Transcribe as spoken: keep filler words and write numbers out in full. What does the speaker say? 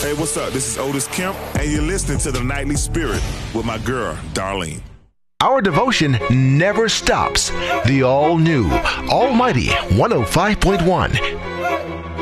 Hey, what's up? This is Otis Kemp, and you're listening to The Nightly Spirit with my girl, Darlene. Our devotion never stops. The all-new, almighty one oh five point one